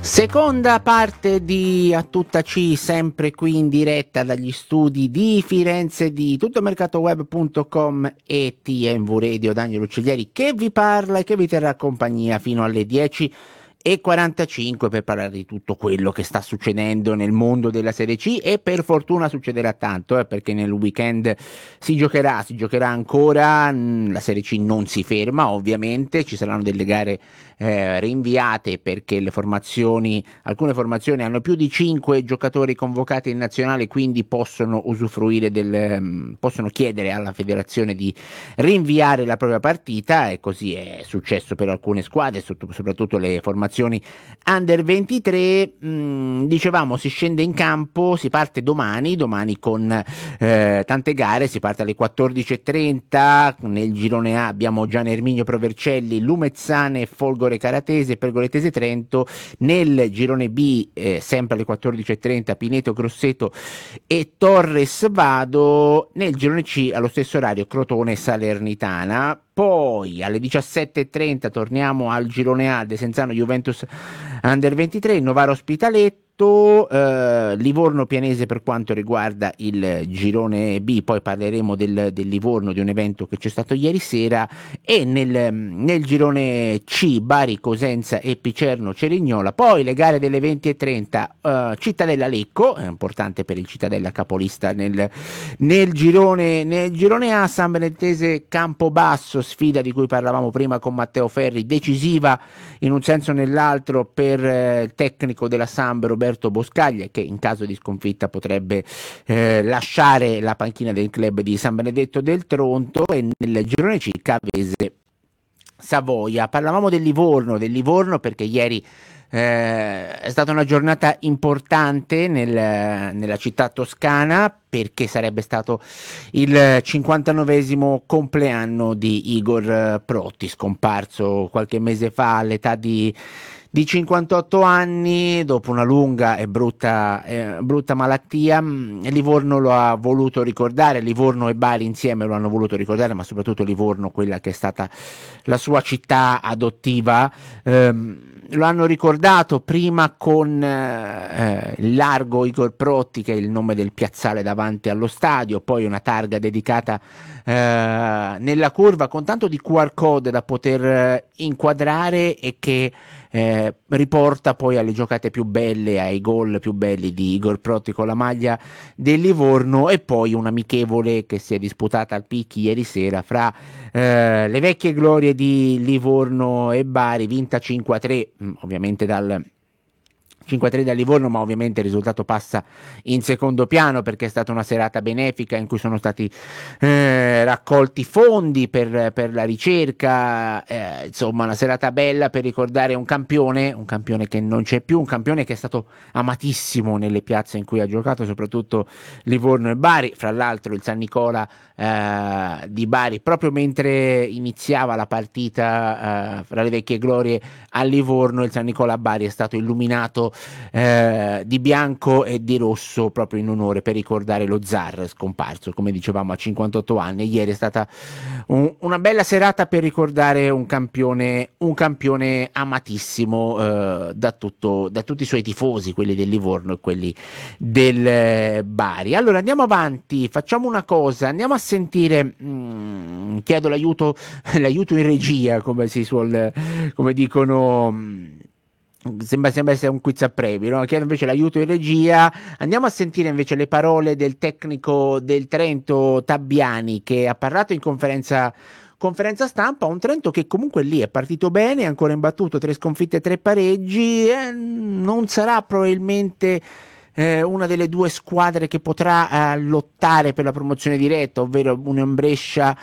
Seconda parte di A Tutta C, sempre qui in diretta dagli studi di Firenze di tuttomercatoweb.com e TMV Radio. Daniel Ucciglieri che vi parla e che vi terrà compagnia fino alle 10:45 per parlare di tutto quello che sta succedendo nel mondo della Serie C, e per fortuna succederà tanto, perché nel weekend si giocherà ancora. La Serie C non si ferma, ovviamente ci saranno delle gare rinviate perché alcune formazioni hanno più di 5 giocatori convocati in nazionale, quindi possono possono chiedere alla federazione di rinviare la propria partita, e così è successo per alcune squadre, soprattutto le formazioni under 23. Dicevamo, si scende in campo, si parte domani con tante gare. Si parte alle 14:30. Nel girone A abbiamo Gian Erminio Provercelli, Lumezzane, Folgore Caratese, Pergoletese Trento. Nel girone B, sempre alle 14:30, Pineto Grosseto e Torres Vado. Nel girone C, allo stesso orario, Crotone Salernitana. Poi alle 17:30 torniamo al girone A, Desenzano Juventus Under 23, Novara Ospitaletto, Livorno Pianese per quanto riguarda il girone B. Poi parleremo del Livorno, di un evento che c'è stato ieri sera. E nel girone C, Bari Cosenza e Picerno Cerignola. Poi le gare delle 20:30, Cittadella Lecco, è importante per il Cittadella capolista nel girone A. San Benedettese Campobasso, sfida di cui parlavamo prima con Matteo Ferri, decisiva in un senso o nell'altro per il tecnico della Samb Roberto Boscaglia, che in caso di sconfitta potrebbe lasciare la panchina del club di San Benedetto del Tronto. E nel girone C, Cavese Savoia. Parlavamo del Livorno perché ieri è stata una giornata importante nella città toscana, perché sarebbe stato il 59esimo compleanno di Igor Protti, scomparso qualche mese fa all'età di 58 anni dopo una lunga e brutta malattia. Livorno lo ha voluto ricordare, Livorno e Bari insieme lo hanno voluto ricordare, ma soprattutto Livorno, quella che è stata la sua città adottiva. Lo hanno ricordato prima con il largo Igor Protti, che è il nome del piazzale davanti allo stadio, poi una targa dedicata nella curva con tanto di QR code da poter inquadrare, e che riporta poi alle giocate più belle, ai gol più belli di Igor Protti con la maglia del Livorno. E poi un'amichevole che si è disputata al Picchi ieri sera fra le vecchie glorie di Livorno e Bari, vinta 5-3, ovviamente dal 5-3 da Livorno, ma ovviamente il risultato passa in secondo piano perché è stata una serata benefica in cui sono stati raccolti fondi per la ricerca. Insomma, una serata bella per ricordare un campione che non c'è più, un campione che è stato amatissimo nelle piazze in cui ha giocato, soprattutto Livorno e Bari. Fra l'altro il San Nicola di Bari, proprio mentre iniziava la partita fra le vecchie glorie a Livorno, il San Nicola Bari è stato illuminato di bianco e di rosso, proprio in onore, per ricordare lo zar scomparso, come dicevamo, a 58 anni. Ieri è stata una bella serata per ricordare un campione amatissimo da tutti i suoi tifosi, quelli del Livorno e quelli del Bari. Allora andiamo avanti, facciamo una cosa, andiamo a sentire, chiedo l'aiuto in regia, come dicono. Sembra essere un quiz a premi, no? Chiedo invece l'aiuto in regia. Andiamo a sentire invece le parole del tecnico del Trento Tabbiani, che ha parlato in conferenza stampa. Un Trento che comunque lì è partito bene, è ancora imbattuto, 3 sconfitte e 3 pareggi, non sarà probabilmente una delle due squadre che potrà lottare per la promozione diretta, ovvero un Brescia